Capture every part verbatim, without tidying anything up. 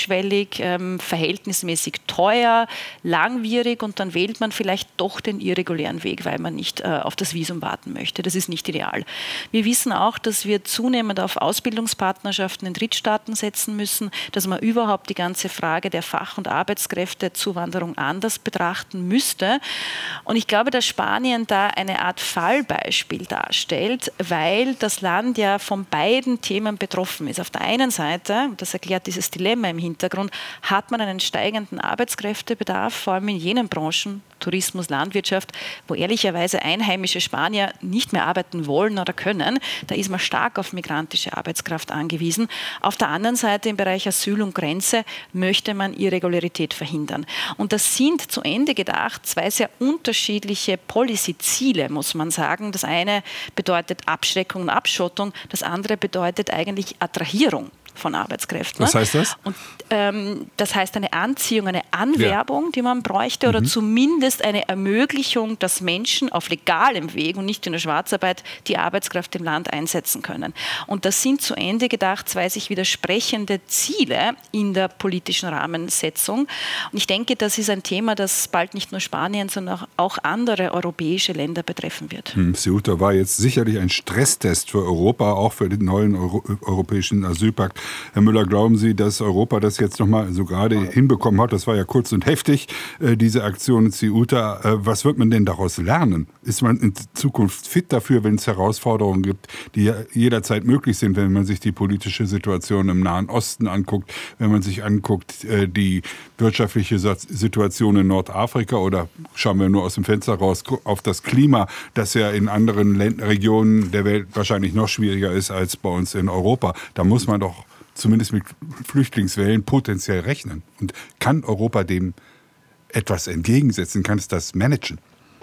niedrigschwellig, ähm, verhältnismäßig teuer, langwierig und dann wählt man vielleicht doch den irregulären Weg, weil man nicht äh, auf das Visum warten möchte. Das ist nicht ideal. Wir wissen auch, dass wir zunehmend auf Ausbildungspartnerschaften in Drittstaaten setzen müssen, dass man überhaupt die ganze Frage der Fach- und Arbeitskräftezuwanderung anders betrachten müsste. Und ich glaube, dass Spanien da eine Art Fallbeispiel darstellt, weil das Land ja von beiden Themen betroffen ist. Auf der einen Seite, das erklärt dieses Dilemma im Hintergrund, hat man einen steigenden Arbeitskräftebedarf, vor allem in jenen Branchen, Tourismus, Landwirtschaft, wo ehrlicherweise einheimische Spanier nicht mehr arbeiten wollen oder können. Da ist man stark auf migrantische Arbeitskraft angewiesen. Auf der anderen Seite im Bereich Asyl und Grenze möchte man Irregularität verhindern. Und das sind zu Ende gedacht zwei sehr unterschiedliche Policy-Ziele, muss man sagen. Das eine bedeutet Abschreckung und Abschottung, das andere bedeutet eigentlich Attrahierung von Arbeitskräften. Was heißt das? Und, ähm, das heißt eine Anziehung, eine Anwerbung, ja. die man bräuchte, oder mhm. zumindest eine Ermöglichung, dass Menschen auf legalem Weg und nicht in der Schwarzarbeit die Arbeitskraft im Land einsetzen können. Und das sind zu Ende gedacht zwei sich widersprechende Ziele in der politischen Rahmensetzung. Und ich denke, das ist ein Thema, das bald nicht nur Spanien, sondern auch andere europäische Länder betreffen wird. Hm, Ceuta war jetzt sicherlich ein Stresstest für Europa, auch für den neuen Euro- europäischen Asylpakt. Herr Müller, glauben Sie, dass Europa das jetzt noch mal so gerade hinbekommen hat? Das war ja kurz und heftig, äh, diese Aktion in Ceuta. Äh, was wird man denn daraus lernen? Ist man in Zukunft fit dafür, wenn es Herausforderungen gibt, die ja jederzeit möglich sind, wenn man sich die politische Situation im Nahen Osten anguckt, wenn man sich anguckt, äh, die wirtschaftliche Situation in Nordafrika, oder schauen wir nur aus dem Fenster raus auf das Klima, das ja in anderen Länd- Regionen der Welt wahrscheinlich noch schwieriger ist als bei uns in Europa. Da muss man doch zumindest mit Flüchtlingswellen potenziell rechnen. Und kann Europa dem etwas entgegensetzen? Kann es das managen?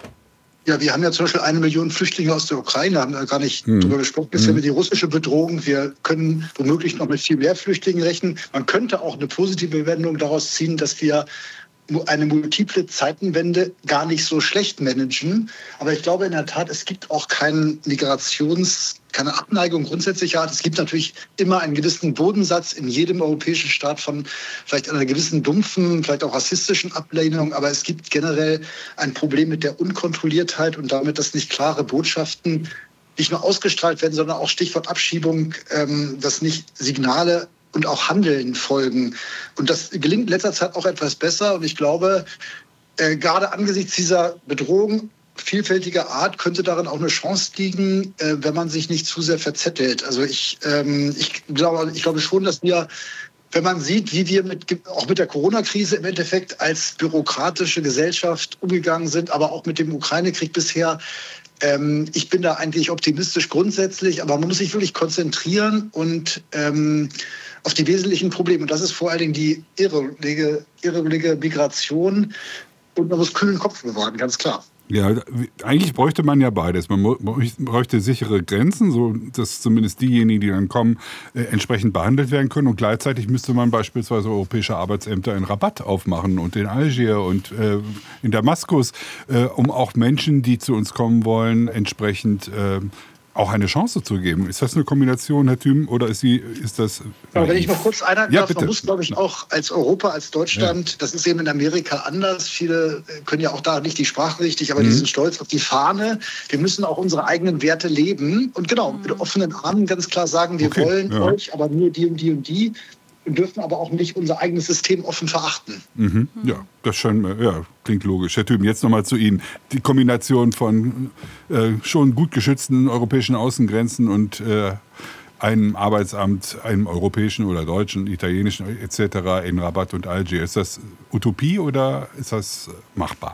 Ja, wir haben ja zum Beispiel eine Million Flüchtlinge aus der Ukraine, haben da gar nicht hm. drüber gesprochen. Bisher mit die russische Bedrohung. Wir können womöglich noch mit viel mehr Flüchtlingen rechnen. Man könnte auch eine positive Wendung daraus ziehen, dass wir eine multiple Zeitenwende gar nicht so schlecht managen. Aber ich glaube in der Tat, es gibt auch keinen Migrations- keine Abneigung grundsätzlicher Art. Es gibt natürlich immer einen gewissen Bodensatz in jedem europäischen Staat von vielleicht einer gewissen dumpfen, vielleicht auch rassistischen Ablehnung. Aber es gibt generell ein Problem mit der Unkontrolliertheit und damit, dass nicht klare Botschaften nicht nur ausgestrahlt werden, sondern auch Stichwort Abschiebung, ähm, dass nicht Signale und auch Handeln folgen. Und das gelingt in letzter Zeit auch etwas besser. Und ich glaube, äh, gerade angesichts dieser Bedrohung vielfältiger Art könnte darin auch eine Chance liegen, äh, wenn man sich nicht zu sehr verzettelt. Also ich, ähm, ich, glaube, ich glaube schon, dass wir, wenn man sieht, wie wir mit, auch mit der Corona-Krise im Endeffekt als bürokratische Gesellschaft umgegangen sind, aber auch mit dem Ukraine-Krieg bisher, ähm, ich bin da eigentlich optimistisch grundsätzlich, aber man muss sich wirklich konzentrieren und ähm, auf die wesentlichen Probleme. Und das ist vor allen Dingen die irreguläre, irreguläre Migration. Und man muss kühlen Kopf bewahren, ganz klar. Ja, eigentlich bräuchte man ja beides. Man bräuchte sichere Grenzen, so dass zumindest diejenigen, die dann kommen, äh, entsprechend behandelt werden können. Und gleichzeitig müsste man beispielsweise europäische Arbeitsämter in Rabat aufmachen und in Algier und äh, in Damaskus, äh, um auch Menschen, die zu uns kommen wollen, entsprechend äh, auch eine Chance zu geben. Ist das eine Kombination, Herr Thüm, oder ist, sie, ist das... Ja, wenn ich noch kurz einhaken ja, darf, bitte. Man muss, glaube ich, auch als Europa, als Deutschland, ja. Das ist eben in Amerika anders. Viele können ja auch da nicht die Sprache richtig, aber mhm. die sind stolz auf die Fahne. Wir müssen auch unsere eigenen Werte leben und genau, mit offenen Armen ganz klar sagen, wir okay, wollen ja. euch, aber nur die und die und die. Wir dürfen aber auch nicht unser eigenes System offen verachten. Mhm. Ja, das scheint mir, ja, klingt logisch. Herr Thüm, jetzt nochmal zu Ihnen. Die Kombination von äh, schon gut geschützten europäischen Außengrenzen und äh, einem Arbeitsamt, einem europäischen oder deutschen, italienischen et cetera in Rabat und Algier. Ist das Utopie oder ist das machbar?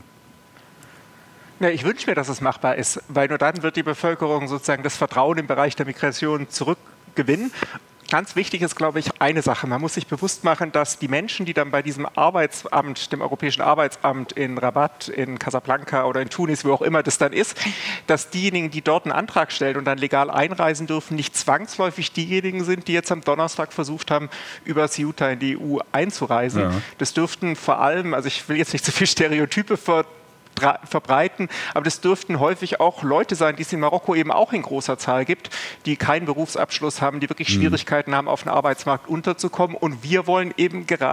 Ja, ich wünsche mir, dass es machbar ist, weil nur dann wird die Bevölkerung sozusagen das Vertrauen im Bereich der Migration zurückgewinnen. Ganz wichtig ist, glaube ich, eine Sache. Man muss sich bewusst machen, dass die Menschen, die dann bei diesem Arbeitsamt, dem Europäischen Arbeitsamt in Rabat, in Casablanca oder in Tunis, wo auch immer das dann ist, dass diejenigen, die dort einen Antrag stellen und dann legal einreisen dürfen, nicht zwangsläufig diejenigen sind, die jetzt am Donnerstag versucht haben, über Ceuta in die E U einzureisen. Ja. Das dürften vor allem, also ich will jetzt nicht zu viel Stereotype ver verbreiten, aber das dürften häufig auch Leute sein, die es in Marokko eben auch in großer Zahl gibt, die keinen Berufsabschluss haben, die wirklich Schwierigkeiten haben, auf den Arbeitsmarkt unterzukommen. Und wir wollen eben gerade